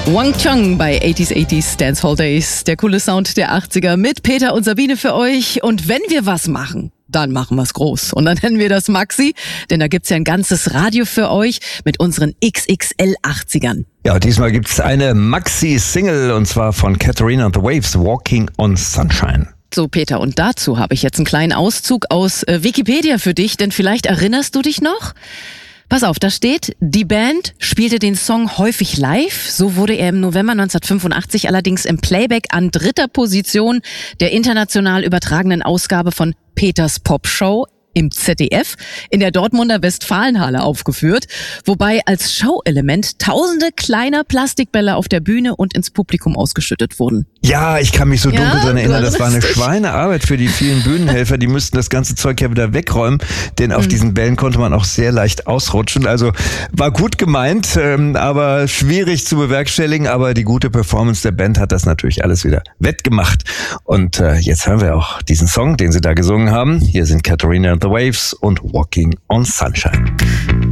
Wang Chung bei 80s Dancehall Days. Der coole Sound der 80er mit Peter und Sabine für euch. Und wenn wir was machen, dann machen wir es groß. Und dann nennen wir das Maxi, denn da gibt's ja ein ganzes Radio für euch mit unseren XXL 80ern. Ja, diesmal gibt's eine Maxi-Single und zwar von Katharina and the Waves, Walking on Sunshine. So, Peter, und dazu habe ich jetzt einen kleinen Auszug aus Wikipedia für dich, denn vielleicht erinnerst du dich noch? Pass auf, da steht, die Band spielte den Song häufig live. So wurde er im November 1985 allerdings im Playback an 3. Position der international übertragenen Ausgabe von Peters Popshow im ZDF in der Dortmunder Westfalenhalle aufgeführt, wobei als Showelement tausende kleiner Plastikbälle auf der Bühne und ins Publikum ausgeschüttet wurden. Ja, ich kann mich so dunkel dran erinnern, das war eine Schweinearbeit für die vielen Bühnenhelfer, die müssten das ganze Zeug ja wieder wegräumen, denn auf diesen Bällen konnte man auch sehr leicht ausrutschen, also war gut gemeint, aber schwierig zu bewerkstelligen, aber die gute Performance der Band hat das natürlich alles wieder wettgemacht und jetzt hören wir auch diesen Song, den sie da gesungen haben. Hier sind Katharina and the Waves und Walking on Sunshine.